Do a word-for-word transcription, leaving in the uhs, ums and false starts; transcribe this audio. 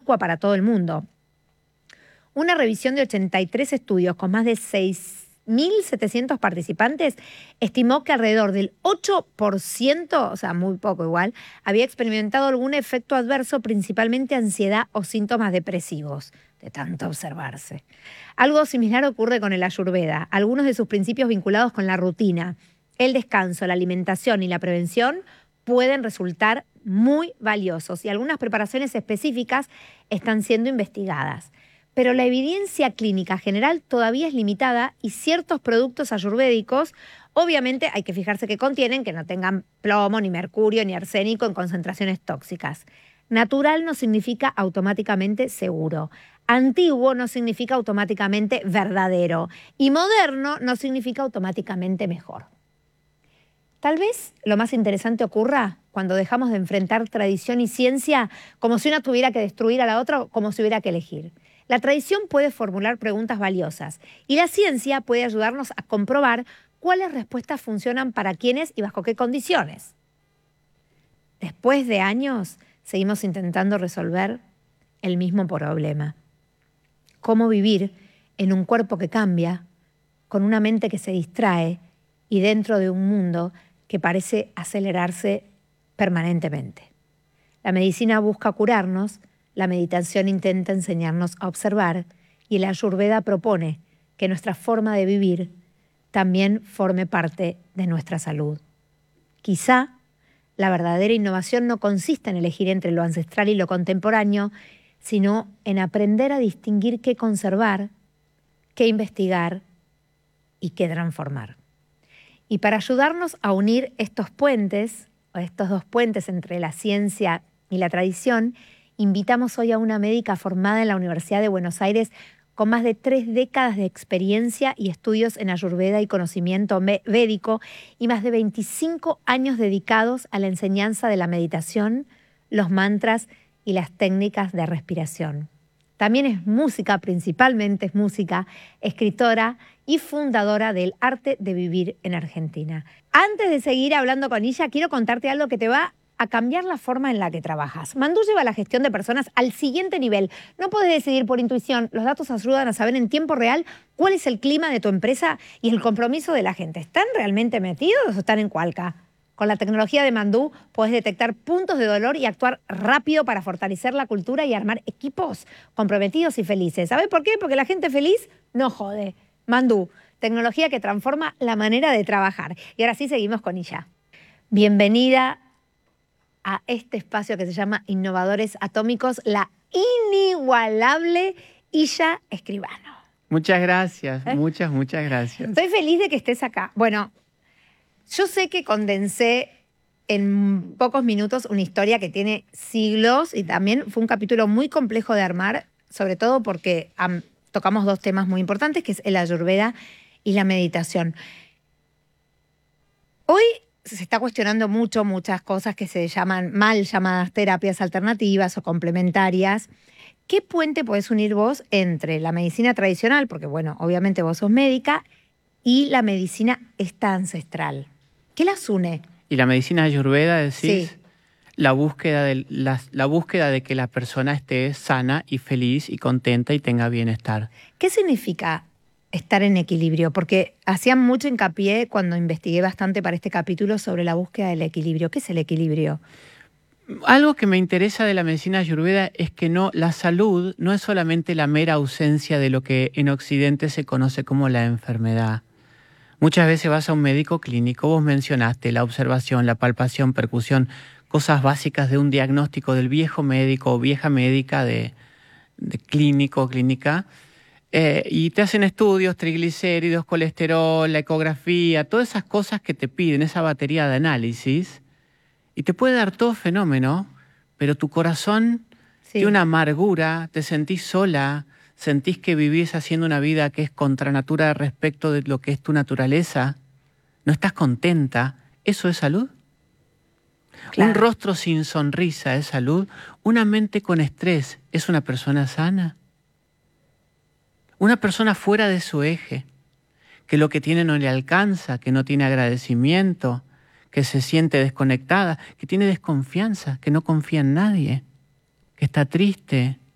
inocua para todo el mundo. Una revisión de ochenta y tres estudios con más de seis mil setecientos participantes estimó que alrededor del ocho por ciento, o sea, muy poco igual, había experimentado algún efecto adverso, principalmente ansiedad o síntomas depresivos, de tanto observarse. Algo similar ocurre con el Ayurveda. Algunos de sus principios vinculados con la rutina, el descanso, la alimentación y la prevención pueden resultar muy valiosos y algunas preparaciones específicas están siendo investigadas. Pero la evidencia clínica general todavía es limitada y ciertos productos ayurvédicos, obviamente hay que fijarse que contienen, que no tengan plomo, ni mercurio, ni arsénico en concentraciones tóxicas. Natural no significa automáticamente seguro. Antiguo no significa automáticamente verdadero. Y moderno no significa automáticamente mejor. Tal vez lo más interesante ocurra cuando dejamos de enfrentar tradición y ciencia como si una tuviera que destruir a la otra o como si hubiera que elegir. La tradición puede formular preguntas valiosas y la ciencia puede ayudarnos a comprobar cuáles respuestas funcionan para quiénes y bajo qué condiciones. Después de años, seguimos intentando resolver el mismo problema. Cómo vivir en un cuerpo que cambia, con una mente que se distrae y dentro de un mundo que parece acelerarse permanentemente. La medicina busca curarnos, la meditación intenta enseñarnos a observar y el Ayurveda propone que nuestra forma de vivir también forme parte de nuestra salud. Quizá la verdadera innovación no consiste en elegir entre lo ancestral y lo contemporáneo, sino en aprender a distinguir qué conservar, qué investigar y qué transformar. Y para ayudarnos a unir estos puentes, o estos dos puentes entre la ciencia y la tradición, invitamos hoy a una médica formada en la Universidad de Buenos Aires con más de tres décadas de experiencia y estudios en Ayurveda y conocimiento védico y más de veinticinco años dedicados a la enseñanza de la meditación, los mantras y las técnicas de respiración. También es música, principalmente es música, escritora y fundadora del Arte de Vivir en Argentina. Antes de seguir hablando con ella, quiero contarte algo que te va a cambiar la forma en la que trabajas. Mandú lleva la gestión de personas al siguiente nivel. No puedes decidir por intuición. Los datos ayudan a saber en tiempo real cuál es el clima de tu empresa y el compromiso de la gente. ¿Están realmente metidos o están en cualca? Con la tecnología de Mandú puedes detectar puntos de dolor y actuar rápido para fortalecer la cultura y armar equipos comprometidos y felices. ¿Sabes por qué? Porque la gente feliz no jode. Mandú, tecnología que transforma la manera de trabajar. Y ahora sí seguimos con ella. Bienvenida a este espacio que se llama Innovadores Atómicos, la inigualable Illa Escribano. Muchas gracias, ¿Eh? muchas, muchas gracias. Estoy feliz de que estés acá. Bueno, yo sé que condensé en pocos minutos una historia que tiene siglos y también fue un capítulo muy complejo de armar, sobre todo porque um, tocamos dos temas muy importantes, que es el Ayurveda y la meditación. Hoy se está cuestionando mucho muchas cosas que se llaman mal llamadas terapias alternativas o complementarias. ¿Qué puente podés unir vos entre la medicina tradicional, porque bueno, obviamente vos sos médica, y la medicina esta ancestral? ¿Qué las une? ¿Y la medicina ayurveda, decís? Sí. La búsqueda de, la, la búsqueda de que la persona esté sana y feliz y contenta y tenga bienestar. ¿Qué significa estar en equilibrio? Porque hacían mucho hincapié cuando investigué bastante para este capítulo sobre la búsqueda del equilibrio. ¿Qué es el equilibrio? Algo que me interesa de la medicina ayurveda es que no, la salud no es solamente la mera ausencia de lo que en Occidente se conoce como la enfermedad. Muchas veces vas a un médico clínico, vos mencionaste la observación, la palpación, percusión, cosas básicas de un diagnóstico del viejo médico o vieja médica de, de clínico o clínica, eh, y te hacen estudios, triglicéridos, colesterol, la ecografía, todas esas cosas que te piden, esa batería de análisis, y te puede dar todo fenómeno, pero tu corazón sí. tiene una amargura, te sentís sola, sentís que vivís haciendo una vida que es contra natura respecto de lo que es tu naturaleza, no estás contenta, ¿eso es salud? Claro. Un rostro sin sonrisa es salud, una mente con estrés es una persona sana. Una persona fuera de su eje, que lo que tiene no le alcanza, que no tiene agradecimiento, que se siente desconectada, que tiene desconfianza, que no confía en nadie, que está triste,